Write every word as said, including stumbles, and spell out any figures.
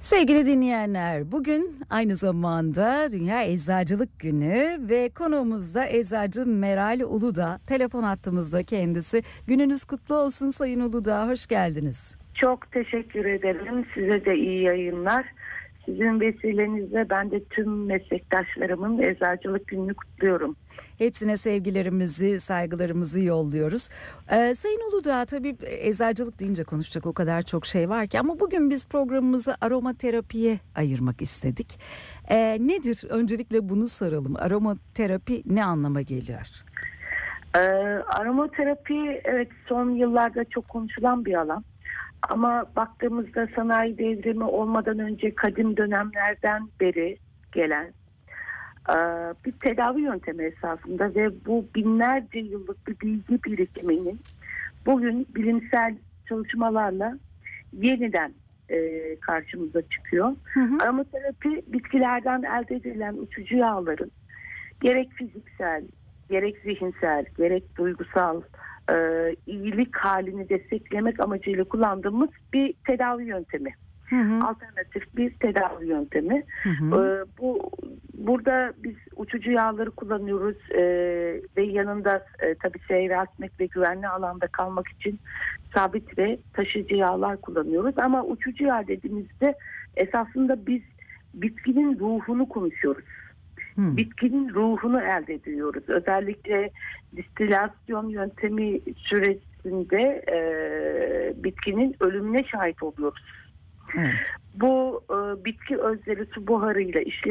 Sevgili dinleyenler, bugün aynı zamanda Dünya Eczacılık Günü ve konuğumuz da eczacı Meral Uludağ. Telefon hattımızda kendisi. Gününüz kutlu olsun Sayın Uludağ, hoş geldiniz. Çok teşekkür ederim. Size de iyi yayınlar. Sizin vesilenizle ben de tüm meslektaşlarımın Eczacılık Günü'nü kutluyorum. Hepsine sevgilerimizi, saygılarımızı yolluyoruz. Ee, Sayın Uludağ, tabii eczacılık deyince konuşacak o kadar çok şey var ki ama bugün biz programımızı aromaterapiye ayırmak istedik. Ee, nedir? Öncelikle bunu soralım. Aromaterapi ne anlama geliyor? Ee, aromaterapi evet son yıllarda çok konuşulan bir alan. Ama baktığımızda sanayi devrimi olmadan önce kadim dönemlerden beri gelen bir tedavi yöntemi esasında ve bu binlerce yıllık bir bilgi birikiminin bugün bilimsel çalışmalarla yeniden karşımıza çıkıyor. Hı hı. Aromaterapi bitkilerden elde edilen uçucu yağların gerek fiziksel, gerek zihinsel, gerek duygusal e, iyilik halini desteklemek amacıyla kullandığımız bir tedavi yöntemi. Hı hı. Alternatif bir tedavi yöntemi. Hı hı. E, bu burada biz uçucu yağları kullanıyoruz e, ve yanında e, tabii seyretmek ve güvenli alanda kalmak için sabit ve taşıyıcı yağlar kullanıyoruz. Ama uçucu yağ dediğimizde esasında biz bitkinin ruhunu konuşuyoruz. Hmm. Bitkinin ruhunu elde ediyoruz. Özellikle distilasyon yöntemi süresinde e, bitkinin ölümüne şahit oluyoruz. Evet. Bu e, bitki özleri su buharıyla işleniyor.